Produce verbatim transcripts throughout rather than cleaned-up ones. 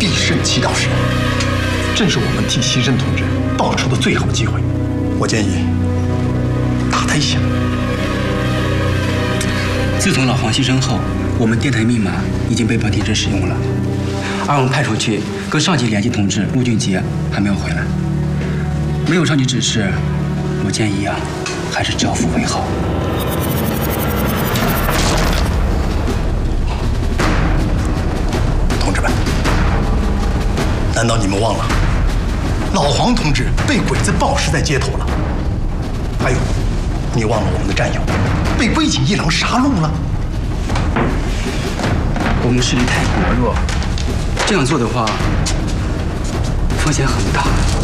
必胜祈祷时，正是我们替牺牲同志报仇的最好机会。我建议打他一下。 自从老黄牺牲后，我们电台密码已经被本停止使用了，而我们派出去跟上级联系同志陆俊杰还没有回来。没有上级指示，我建议啊，还是交付为好。 同志们，难道你们忘了，老黄同志被鬼子暴尸在街头了？还有，你忘了我们的战友被龟井一郎杀戮了？ 我们势力太薄弱，这样做的话，风险很大。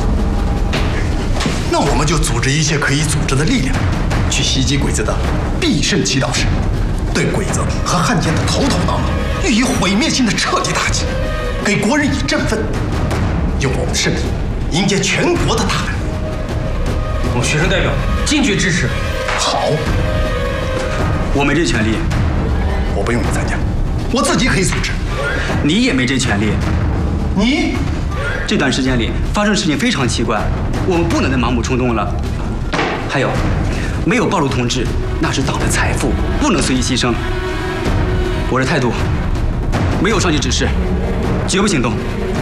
那我们就组织一切可以组织的力量，去袭击鬼子的必胜祈祷室，对鬼子和汉奸的头头脑脑予以毁灭性的彻底打击，给国人以振奋，用我们的胜利迎接全国的大难。 我们学生代表坚决支持。 好， 我没这权利， 我不用你参加，我自己可以组织。 你也没这权利。 你这段时间里发生的事情非常奇怪，我们不能再盲目冲动了。还有，没有暴露同志，那是党的财富，不能随意牺牲。我的态度，没有上级指示，绝不行动。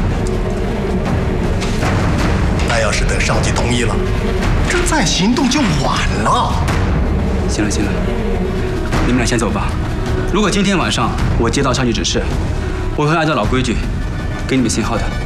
那要是等上级同意了，这再行动就晚了。 行了行了，你们俩先走吧。如果今天晚上我接到上级指示，我会按照老规矩给你们信号的。